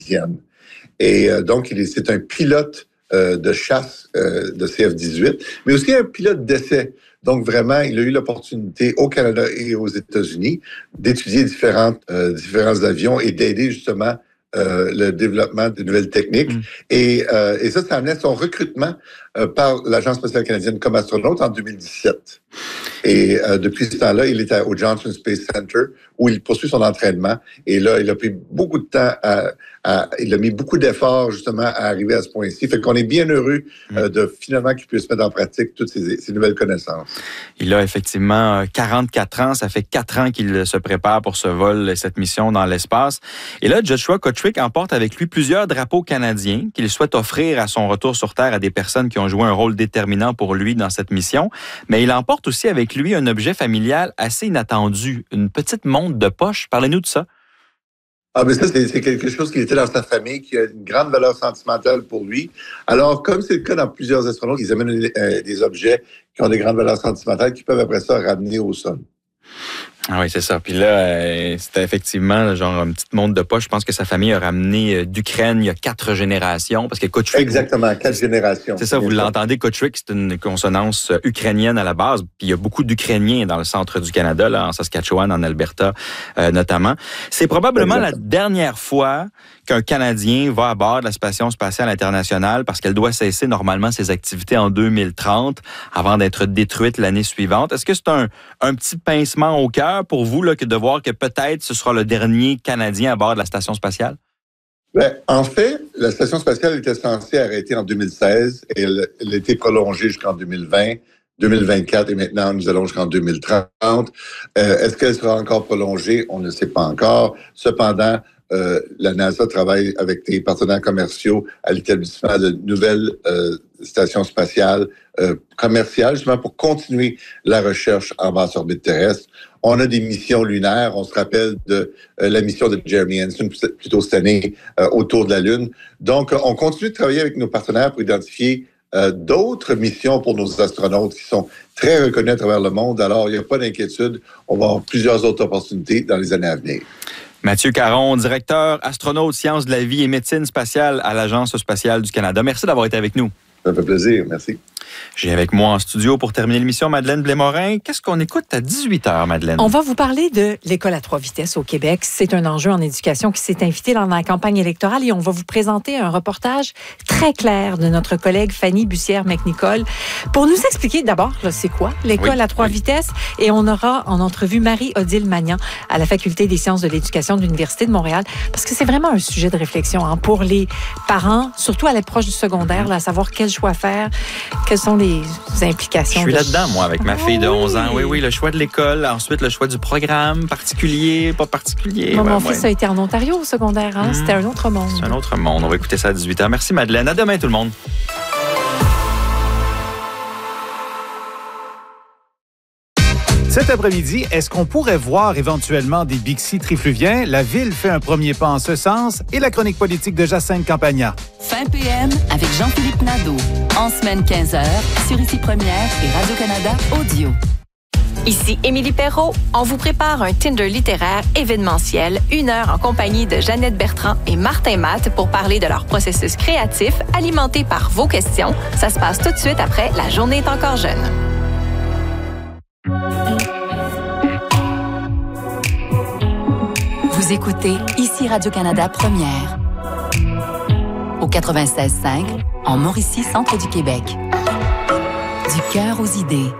canadienne. Et donc, c'est un pilote de chasse de CF-18, mais aussi un pilote d'essai. Donc, vraiment, il a eu l'opportunité au Canada et aux États-Unis d'étudier différents avions et d'aider justement le développement de nouvelles techniques. Et ça amenait son recrutement par l'Agence spatiale canadienne comme astronaute en 2017. Et depuis ce temps-là, il est au Johnson Space Center où il poursuit son entraînement. Et là, il a pris beaucoup de temps il a mis beaucoup d'efforts justement à arriver à ce point-ci. Fait qu'on est bien heureux de finalement qu'il puisse mettre en pratique toutes ces nouvelles connaissances. Il a effectivement 44 ans. Ça fait 4 ans qu'il se prépare pour ce vol et cette mission dans l'espace. Et là, Joshua Kotchwick emporte avec lui plusieurs drapeaux canadiens qu'il souhaite offrir à son retour sur Terre à des personnes qui ont joué un rôle déterminant pour lui dans cette mission. Mais il emporte aussi avec lui un objet familial assez inattendu, une petite montre de poche. Parlez-nous de ça. Ah, mais ça, c'est quelque chose qui était dans sa famille, qui a une grande valeur sentimentale pour lui. Alors, comme c'est le cas dans plusieurs astronautes, ils amènent des objets qui ont des grandes valeurs sentimentales qui peuvent après ça ramener au sol. Ah oui, c'est ça. Puis là, c'était effectivement genre une petite montre de poche. Je pense que sa famille a ramené d'Ukraine il y a 4 générations. Parce que Kotchwick... Exactement, 4 générations. C'est ça, vous l'entendez, Kotchwick, c'est une consonance ukrainienne à la base. Puis il y a beaucoup d'Ukrainiens dans le centre du Canada, là, en Saskatchewan, en Alberta notamment. C'est probablement la dernière fois qu'un Canadien va à bord de la Station spatiale internationale parce qu'elle doit cesser normalement ses activités en 2030 avant d'être détruite l'année suivante. Est-ce que c'est un petit pincement au cœur pour vous là, que de voir que peut-être ce sera le dernier Canadien à bord de la Station spatiale? Bien, en fait, la Station spatiale était censée arrêter en 2016 et elle a été prolongée jusqu'en 2020, 2024 et maintenant nous allons jusqu'en 2030. Est-ce qu'elle sera encore prolongée? On ne sait pas encore. Cependant, la NASA travaille avec des partenaires commerciaux à l'établissement de nouvelles stations spatiales commerciales, justement pour continuer la recherche en basse orbite terrestre. On a des missions lunaires. On se rappelle de la mission de Jeremy Hansen, plutôt cette année, autour de la Lune. Donc, on continue de travailler avec nos partenaires pour identifier d'autres missions pour nos astronautes qui sont très reconnus à travers le monde. Alors, il n'y a pas d'inquiétude. On va avoir plusieurs autres opportunités dans les années à venir. Mathieu Caron, directeur astronaute, sciences de la vie et médecine spatiale à l'Agence spatiale du Canada. Merci d'avoir été avec nous. Ça fait plaisir, merci. J'ai avec moi en studio pour terminer l'émission Madeleine Blais-Morin. Qu'est-ce qu'on écoute à 18h, Madeleine? On va vous parler de l'école à 3 vitesses au Québec. C'est un enjeu en éducation qui s'est invité dans la campagne électorale et on va vous présenter un reportage très clair de notre collègue Fanny Bussière-McNicol pour nous expliquer d'abord, là, c'est quoi l'école à 3 vitesses. Et on aura en entrevue Marie-Odile Magnan à la Faculté des sciences de l'éducation de l'Université de Montréal parce que c'est vraiment un sujet de réflexion pour les parents, surtout à l'approche du secondaire, là, à savoir quel choix faire, quelles sont les implications. Je suis là-dedans, moi, avec ma fille de 11 ans. Oui, le choix de l'école, ensuite le choix du programme, particulier, pas particulier. Mon fils a été en Ontario au secondaire. C'était un autre monde. C'est un autre monde. On va écouter ça à 18h. Merci, Madeleine. À demain, tout le monde. Cet après-midi, est-ce qu'on pourrait voir éventuellement des Bixi trifluviens? La Ville fait un premier pas en ce sens et la chronique politique de Jacinthe Campagna. Fin PM avec Jean-Philippe Nadeau. En semaine 15h, sur Ici Première et Radio-Canada Audio. Ici Émilie Perrault. On vous prépare un Tinder littéraire événementiel, 1 heure en compagnie de Jeannette Bertrand et Martin Matt pour parler de leur processus créatif alimenté par vos questions. Ça se passe tout de suite après La journée est encore jeune. Vous écoutez Ici Radio-Canada Première. Au 96.5, en Mauricie, centre du Québec. Du cœur aux idées.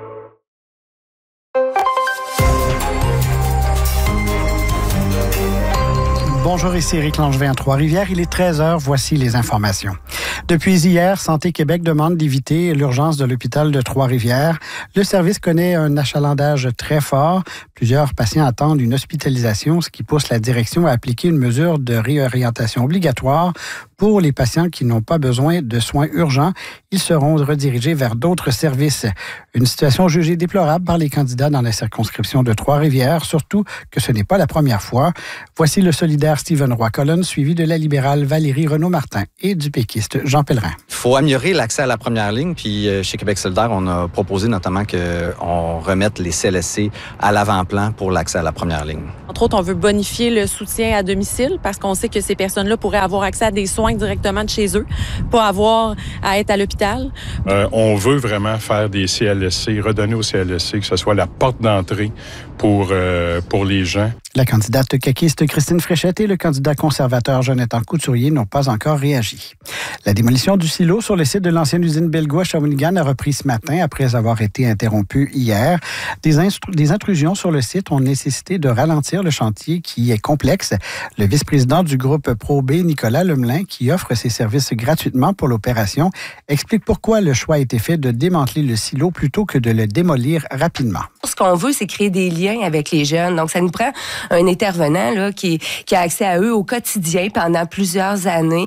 Bonjour, ici Éric Langevin à Trois-Rivières. Il est 13h, voici les informations. Depuis hier, Santé Québec demande d'éviter l'urgence de l'hôpital de Trois-Rivières. Le service connaît un achalandage très fort. Plusieurs patients attendent une hospitalisation, ce qui pousse la direction à appliquer une mesure de réorientation obligatoire pour les patients qui n'ont pas besoin de soins urgents. Ils seront redirigés vers d'autres services. Une situation jugée déplorable par les candidats dans la circonscription de Trois-Rivières, surtout que ce n'est pas la première fois. Voici le solidaire Stephen Roy-Collins, suivi de la libérale Valérie Renaud-Martin et du péquiste Jean Pellerin. faut améliorer l'accès à la première ligne. Puis chez Québec solidaire, on a proposé notamment qu'on remette les CLSC à l'avant-plan pour l'accès à la première ligne. Entre autres, on veut bonifier le soutien à domicile parce qu'on sait que ces personnes-là pourraient avoir accès à des soins directement de chez eux, pas avoir à être à l'hôpital. On veut vraiment faire des CLSC, redonner aux CLSC, que ce soit la porte d'entrée pour les gens. La candidate caquiste Christine Fréchette et le candidat conservateur Jonathan Couturier n'ont pas encore réagi. La démolition du silo sur le site de l'ancienne usine Belgo à Shawinigan a repris ce matin après avoir été interrompue hier. Des intrusions sur le site ont nécessité de ralentir le chantier qui est complexe. Le vice-président du groupe Pro-B, Nicolas Lemelin, qui offre ses services gratuitement pour l'opération, explique pourquoi le choix a été fait de démanteler le silo plutôt que de le démolir rapidement. Ce qu'on veut, c'est créer des liens avec les jeunes. Donc, ça nous prend un intervenant là, qui a accès à eux au quotidien pendant plusieurs années.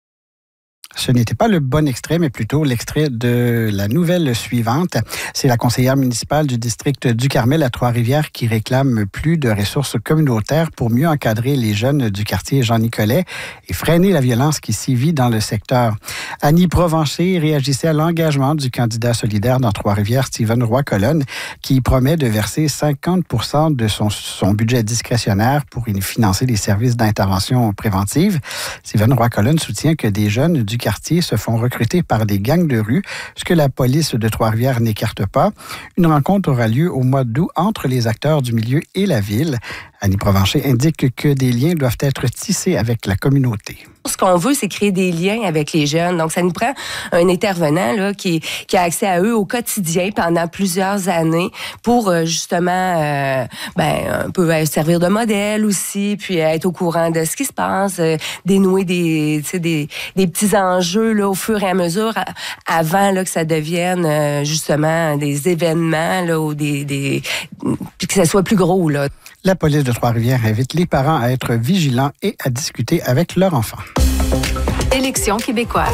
Ce n'était pas le bon extrait, mais plutôt l'extrait de la nouvelle suivante. C'est la conseillère municipale du district du Carmel à Trois-Rivières qui réclame plus de ressources communautaires pour mieux encadrer les jeunes du quartier Jean-Nicolet et freiner la violence qui sévit dans le secteur. Annie Provencher réagissait à l'engagement du candidat solidaire dans Trois-Rivières, Stephen Roy-Colonne, qui promet de verser 50% de son budget discrétionnaire pour financer les services d'intervention préventive. Stephen Roy-Colonne soutient que des jeunes du quartier se font recruter par des gangs de rue, ce que la police de Trois-Rivières n'écarte pas. Une rencontre aura lieu au mois d'août entre les acteurs du milieu et la ville. Annie Provencher indique que des liens doivent être tissés avec la communauté. Ce qu'on veut, c'est créer des liens avec les jeunes. Donc, ça nous prend un intervenant là, qui a accès à eux au quotidien pendant plusieurs années pour justement un peu servir de modèle aussi, puis être au courant de ce qui se passe, dénouer des petits enjeux là, au fur et à mesure avant là, que ça devienne justement des événements là, ou puis que ça soit plus gros. Là. La police de Trois-Rivières invite les parents à être vigilants et à discuter avec leurs enfants. Élections québécoises.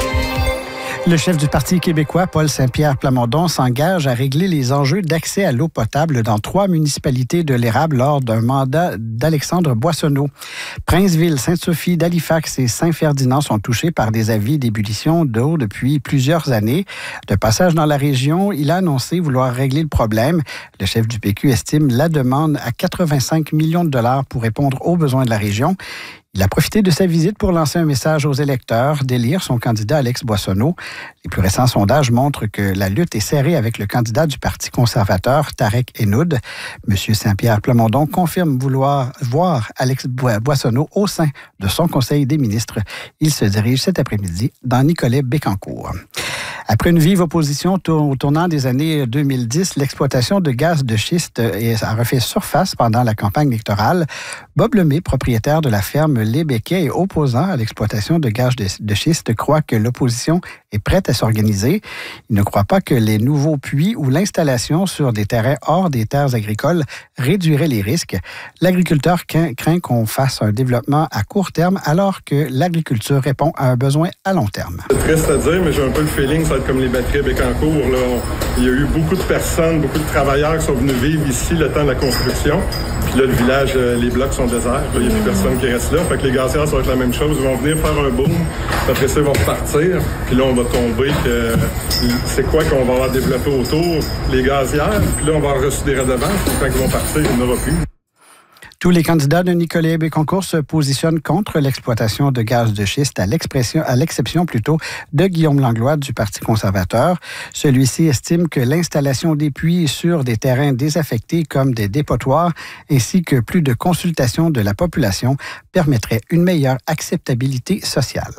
Le chef du Parti québécois, Paul Saint-Pierre Plamondon, s'engage à régler les enjeux d'accès à l'eau potable dans 3 municipalités de l'Érable lors d'un mandat d'Alexandre Boissonneau. Princeville, Sainte-Sophie, d'Halifax et Saint-Ferdinand sont touchés par des avis d'ébullition d'eau depuis plusieurs années. De passage dans la région, il a annoncé vouloir régler le problème. Le chef du PQ estime la demande à 85 millions de dollars pour répondre aux besoins de la région. Il a profité de sa visite pour lancer un message aux électeurs, d'élire son candidat Alex Boissonneau. Les plus récents sondages montrent que la lutte est serrée avec le candidat du Parti conservateur, Tarek Enoud. M. Saint-Pierre Plamondon confirme vouloir voir Alex Boissonneau au sein de son conseil des ministres. Il se dirige cet après-midi dans Nicolet-Bécancour. Après une vive opposition au tournant des années 2010, l'exploitation de gaz de schiste a refait surface pendant la campagne électorale. Bob Lemay, propriétaire de la ferme Les Béquets et opposant à l'exploitation de gaz de schiste, croit que l'opposition est prête à s'organiser. Il ne croit pas que les nouveaux puits ou l'installation sur des terrains hors des terres agricoles réduiraient les risques. L'agriculteur craint qu'on fasse un développement à court terme alors que l'agriculture répond à un besoin à long terme. C'est triste à dire, mais j'ai un peu le feeling que ça va être comme les batteries à Bécancour. Là. Il y a eu beaucoup de personnes, beaucoup de travailleurs qui sont venus vivre ici le temps de la construction. Puis là, le village, les blocs sont déserts. Il n'y a plus personne qui reste là. Fait que les gazières, ça va être la même chose. Ils vont venir faire un boom. Après ça, ils vont repartir. Puis là, on va tomber que c'est quoi qu'on va avoir développé autour? Les gazières. Puis là, on va avoir reçu des redevances. Puis quand ils vont partir, il n'y en aura plus. Tous les candidats de Nicolet-Bécancour se positionnent contre l'exploitation de gaz de schiste, à l'exception de Guillaume Langlois du Parti conservateur. Celui-ci estime que l'installation des puits sur des terrains désaffectés comme des dépotoirs, ainsi que plus de consultation de la population, permettrait une meilleure acceptabilité sociale.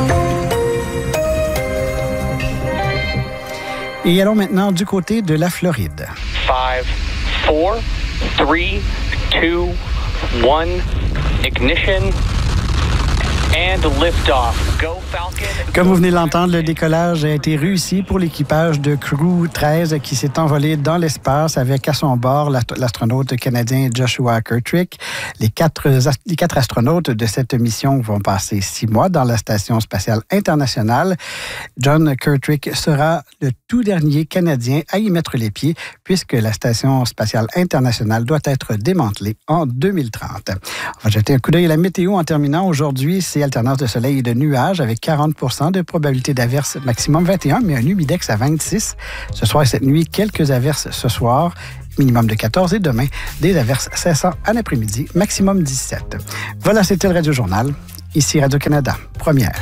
Et allons maintenant du côté de la Floride. 5, 4, 3, 2, 1, ignition, and lift-off. Go Falcon. Comme vous venez de l'entendre, le décollage a été réussi pour l'équipage de Crew 13 qui s'est envolé dans l'espace avec à son bord l'astronaute canadien Joshua Kirktrick. Les quatre astronautes de cette mission vont passer 6 mois dans la Station spatiale internationale. John Kirktrick sera le tout dernier Canadien à y mettre les pieds puisque la Station spatiale internationale doit être démantelée en 2030. On va jeter un coup d'œil à la météo en terminant. Aujourd'hui, c'est alternatif alternance de soleil et de nuages avec 40 de probabilité d'averse, maximum 21, mais un humidex à 26. Ce soir et cette nuit, quelques averses ce soir. Minimum de 14 et demain, des averses cessant à l'après-midi, maximum 17. Voilà, c'était le Radio Journal. Ici Radio-Canada, première.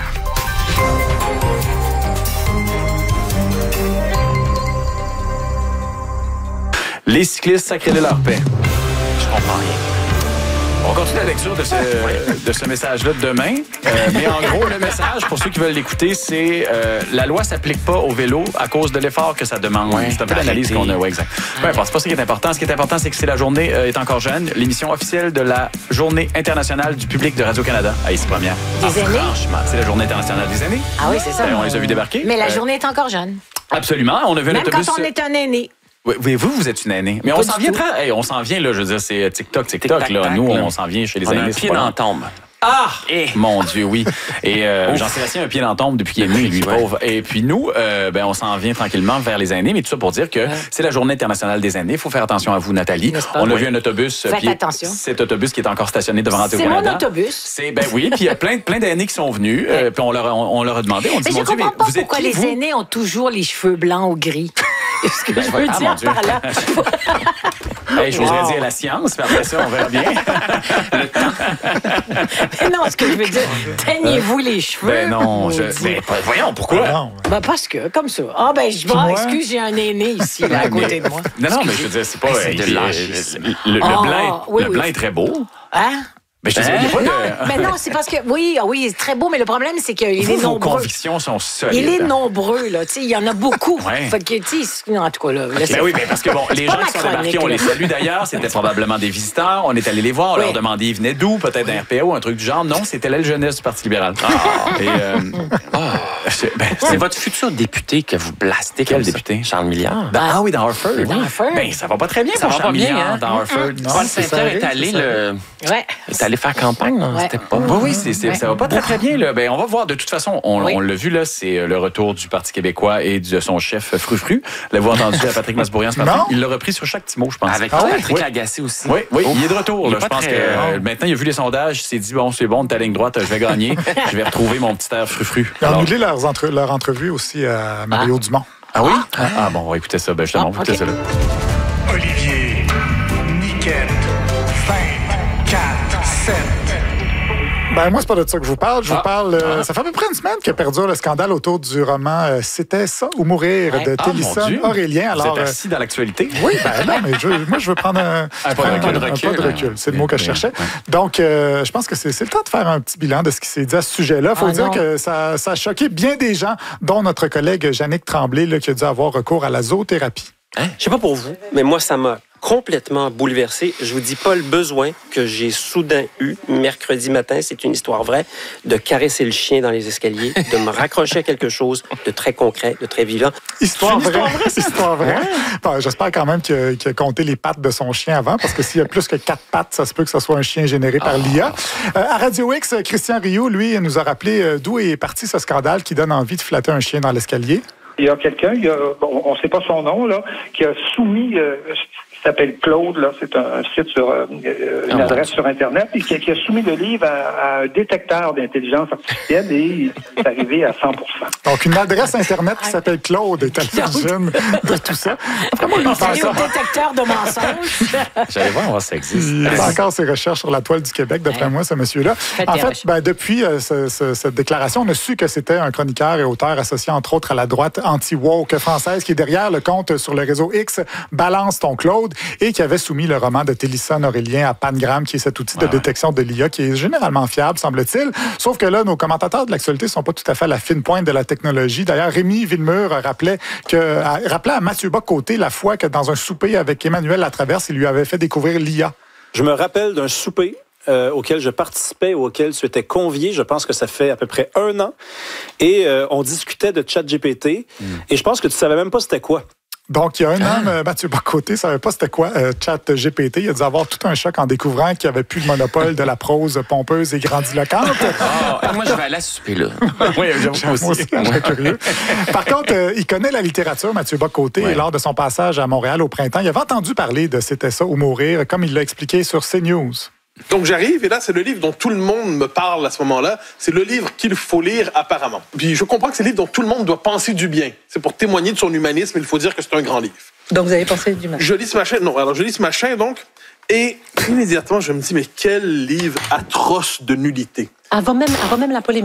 Les cyclistes sacrés leur paix. Je comprends rien. On continue la lecture de ce message-là de demain. Mais en gros, le message, pour ceux qui veulent l'écouter, c'est la loi s'applique pas au vélo à cause de l'effort que ça demande. Ouais, c'est un peu l'analyse qu'on a. Ouais, exact. Peu importe, c'est pas ça qui est important. Ce qui est important, c'est que c'est la journée est encore jeune, l'émission officielle de la Journée internationale du public de Radio-Canada à ici première. Des aînés? Franchement, c'est la Journée internationale des aînés. Ah oui, c'est ça. On les a vus débarquer. Mais la journée est encore jeune. Absolument. On a vu un Même autobus. quand on est un aîné. Oui, vous êtes une aînée. Mais on s'en vient on s'en vient, là, je veux dire, c'est TikTok, là. Nous, on s'en vient chez les aînés. On a un pied dans la tombe. Ah! Mon Dieu, oui. Et Jean-Sébastien a un pied dans la tombe depuis qu'il est né, lui, pauvre. Et puis nous, on s'en vient tranquillement vers les aînés, mais tout ça pour dire que c'est la Journée internationale des aînés. Il faut faire attention à vous, Nathalie. On a vu un autobus. Faites attention. Cet autobus qui est encore stationné devant Radio-Canada. C'est mon autobus. Oui, puis il y a plein d'aînés qui sont venus. Puis on leur a demandé, on dit, mais je comprends pas pourquoi les aînés ont toujours les cheveux blancs ou gris. Ce que je veux dire par là. J'oserais dire la science, mais après ça, on verra bien. Le temps. Mais non, ce que je veux dire, teignez-vous les cheveux. Ben non, voyons, pourquoi? Ben parce que, comme ça. Ah ben, excuse, j'ai un aîné ici, là, à côté de moi. Non, mais je veux dire, c'est pas... Le blanc est très beau. Hein? Mais je te dis, il y a pas de... Mais non, c'est parce que, oui, c'est très beau, mais le problème, c'est qu'il est nombreux. Vos convictions sont solides. Il est nombreux, là. Tu sais, il y en a beaucoup. Fait que, tu sais, en tout cas, là. Oui, mais parce que, les gens qui sont débarqués, on les salue d'ailleurs. C'était probablement des visiteurs. On est allé les voir. On leur demandait, ils venaient d'où? Peut-être d'un RPO, un truc du genre. Non, c'était l'aile jeunesse du Parti libéral. C'est votre futur député que vous blastez. Quel député? Charles Milliard. Ah oui, dans Harford. Ben, ça va pas très bien pour Charles Milliard dans Harford. Paul Saint-Pierre est allé faire campagne, non? C'était pas... Oui, ça va pas très bien. Là. Ben, on va voir. De toute façon, on l'a vu, là, c'est le retour du Parti québécois et de son chef Frufru. L'avez-vous entendu à Patrick Masbourian ce matin? Il l'a repris sur chaque petit mot, je pense. Avec Patrick Lagacé aussi. Oui, il est de retour. Là. Je pense que maintenant, il a vu les sondages, il s'est dit, bon, c'est bon, de ta ligne droite, je vais gagner. Je vais retrouver mon petit air Frufru. Ils ont annulé leur entrevue aussi à Mario Dumont. Ah oui? Ah bon, on va écouter ça. Ben, justement, on va écouter ça là. Olivier, Niquette, 24, 7. Ben, moi, c'est pas de ça que je vous parle. Je vous parle... ça fait à peu près une semaine que perdure le scandale autour du roman C'était ça ou mourir de Télisson Aurélien. Alors, vous êtes assis dans l'actualité? Oui, ben non, mais moi, je veux prendre un pas de recul. C'est le mot que je cherchais. Donc, je pense que c'est le temps de faire un petit bilan de ce qui s'est dit à ce sujet-là. Il faut dire que ça a choqué bien des gens, dont notre collègue Jannick Tremblay, là, qui a dû avoir recours à la zoothérapie. Je sais pas pour vous, mais moi, ça m'a complètement bouleversé. Je vous dis pas le besoin que j'ai soudain eu mercredi matin, c'est une histoire vraie, de caresser le chien dans les escaliers, de me raccrocher à quelque chose de très concret, de très vivant. Histoire vraie. Bon, j'espère quand même qu'il a compté les pattes de son chien avant, parce que s'il y a plus que 4 pattes, ça se peut que ce soit un chien généré par l'IA. À Radio X, Christian Rioux, lui, nous a rappelé d'où est parti ce scandale qui donne envie de flatter un chien dans l'escalier. Il y a quelqu'un, on ne sait pas son nom, là, qui a soumis, qui s'appelle Claude, là, c'est un site sur une adresse sur Internet, et qui a soumis le livre à un détecteur d'intelligence artificielle et il est arrivé à 100%. Donc, une adresse Internet qui s'appelle Claude est à l'origine de tout ça. C'est un détecteur de mensonges. J'allais voir si ça existe. Il fait encore ses recherches sur la toile du Québec, d'après moi, ce monsieur-là. En fait, depuis cette déclaration, on a su que c'était un chroniqueur et auteur associé, entre autres, à la droite anti-woke française qui est derrière le compte sur le réseau X, Balance ton Claude, et qui avait soumis le roman de Télisson Aurélien à Pangram, qui est cet outil de détection de l'IA qui est généralement fiable, semble-t-il. Sauf que là, nos commentateurs de l'actualité ne sont pas tout à fait à la fine pointe de la technologie. D'ailleurs, Rémi Villemur rappelait à Mathieu Bock-Côté la fois que dans un souper avec Emmanuel Latraverse, il lui avait fait découvrir l'IA. Je me rappelle d'un souper auquel je participais, auquel tu étais convié, je pense que ça fait à peu près 1 an, et on discutait de ChatGPT, et je pense que tu savais même pas c'était quoi. Donc, il y a 1 an, Mathieu Bock-Côté ne savait pas c'était quoi ChatGPT. Il a dû avoir tout un choc en découvrant qu'il n'y avait plus le monopole de la prose pompeuse et grandiloquente. Moi, je vais aller à ce souper-là. Oui, j'avoue aussi. Moi aussi, je suis curieux. Par contre, il connaît la littérature, Mathieu Bock-Côté, et lors de son passage à Montréal au printemps, il avait entendu parler de C'était ça ou mourir, comme il l'a expliqué sur CNews. Donc j'arrive et là, c'est le livre dont tout le monde me parle à ce moment-là. C'est le livre qu'il faut lire apparemment. Puis je comprends que c'est le livre dont tout le monde doit penser du bien. C'est pour témoigner de son humanisme, il faut dire que c'est un grand livre. Donc vous avez pensé du machin. Je lis ce machin, donc, et immédiatement je me dis, mais quel livre atroce de nullité. Avant même la polémique.